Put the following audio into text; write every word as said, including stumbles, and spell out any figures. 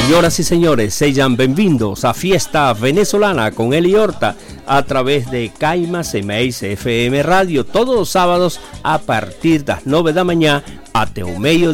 Señoras y señores, sean bienvenidos a Fiesta Venezolana con Eli Horta a través de Caimas M S F M Radio todos los sábados a partir de las nueve de la mañana hasta el medio